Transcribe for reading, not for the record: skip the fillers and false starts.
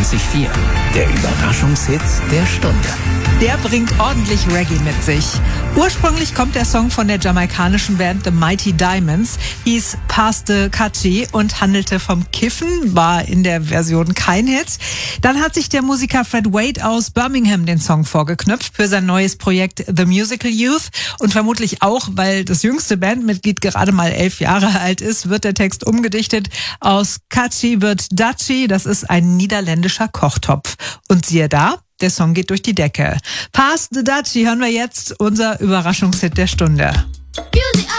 94.4, der Überraschungshit der Stunde. Der bringt ordentlich Reggae mit sich. Ursprünglich kommt der Song von der jamaikanischen Band The Mighty Diamonds, hieß Pass the Catchy und handelte vom Kiffen, war in der Version kein Hit. Dann hat sich der Musiker Fred Wade aus Birmingham den Song vorgeknüpft für sein neues Projekt The Musical Youth und vermutlich auch, weil das jüngste Bandmitglied gerade mal 11 Jahre alt ist, wird der Text umgedichtet. Aus Catchy wird Dutchy, das ist ein niederländischer Kochtopf. Und siehe da, der Song geht durch die Decke. Pass the Dutchy hören wir jetzt, unser Überraschungshit der Stunde.